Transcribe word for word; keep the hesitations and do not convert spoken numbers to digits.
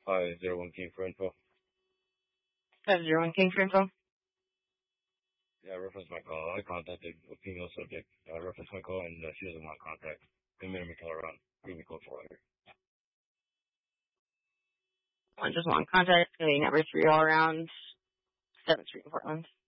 Hi, zero one King for info. Five zero one King for info. Yeah, reference my call. I contacted a female subject. I referenced my call, and uh, she doesn't want contact. Committed me to her around. Really close for her. One just one contact, getting number three all around seventh Street in Portland.